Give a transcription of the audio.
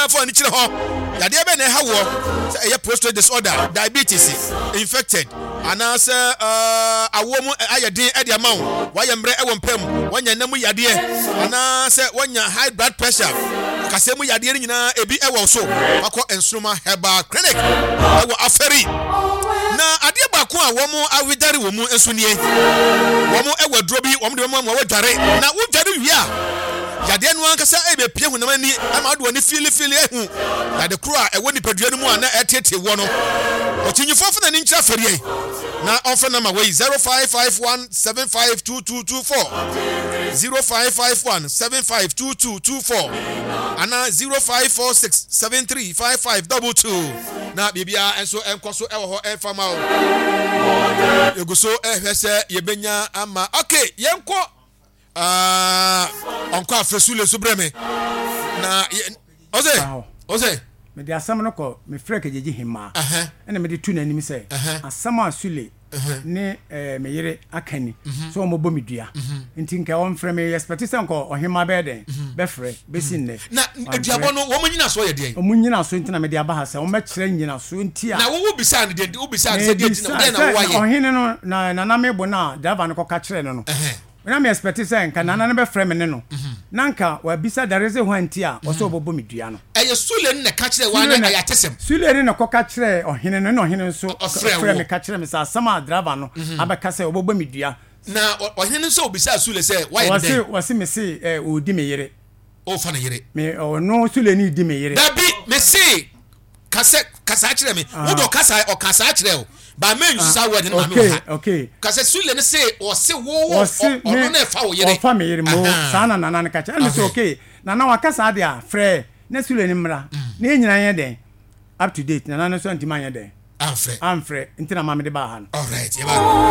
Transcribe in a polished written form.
nyina for ni kire ho yade be na ha wo say eye prostate disorder diabetes infected anase awo mu ayedin e de ma wo waye mbre e wo mpam wanya namu yade anase wanya high blood pressure kase mu yade nyina ebi e wo so akọ ensuma herbal clinic e wo aferi na ade ba ko a wo mu awidare wo mu enso nie wo mu e wadro bi wo mu de wo wadare na wo dare wi a yade no ankasa e be pie hunam ani ama do ni fili ehu yade kro a e wo nipadua no mu a na etete wo no otinyifo na ni nkyira feri na offer number way 0551752224 0551752224 ana 0546735522 na bibia enso enkoso ewo ho enfama o eguso ehwese yebenya ama okay yenko onko afresule so breme na oze me de asam no ko me freke jeje hima ene me de tu nanim se asam asule ne me yere akani so mo bomidua nti nka won frɛ me expect se nko ohima be den be frɛ be sinne na eduabo no wo nyina so ye den o nyina so nti na me de aba ha se o me kyerɛ nyina so nti a na wo bisa ne de wo bisa se de nti na wo waye ohine no na me bo na driver no ko ka kyerɛ no when I'm expecting say nka nana ne be frɛ me ne no nanka wa bisa dareze ho anti a wo so bobo medua no eye sule ne ka kyerɛ wa na ayatesem sule ne ko ka kyerɛ ohine no ohine so frɛ me ka kyerɛ me sa sama driver no abeka say bobo medua na ohine so obisa sule say why dey wasi me say odi me yere o fa na yere me no sule ni di me yere da bi me say kasa kyerɛ me wo do kasa o kasa kyerɛ o ba men sa word na me ha okay kasa sule ne say o se wo ono na fa wo yere o fa me yere mo sana nana ne ka kyerɛ me say okay nana wa kasa de a frɛ na sule ni mra na enyina ye den up to date nana ne so antima ye den amfrɛ ntina ma me de ba ha all right